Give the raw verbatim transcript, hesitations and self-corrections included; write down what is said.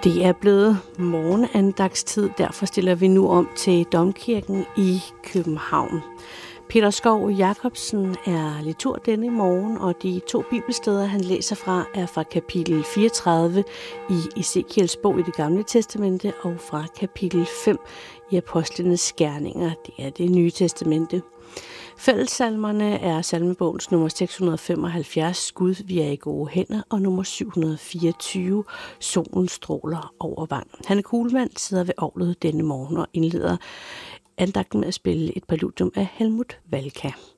Det er blevet morgenandagstid, derfor stiller vi nu om til Domkirken i København. Peter Skov Jacobsen er liturg denne morgen, og de to bibelsteder, han læser fra, er fra kapitel fireogtredive i Ezekiels bog i Det Gamle Testamente og fra kapitel fem i Apostlenes Gerninger, det er Det Nye Testamente. Fællessalmerne er salmebogens nummer seks hundrede femoghalvfjerds, Gud, vi er i gode hænder, og nummer syv hundrede fireogtyve, Solen stråler over vand. Hanne Kuhlmann sidder ved orglet denne morgen og indleder andagten med at spille et præludium af Helmut Walka.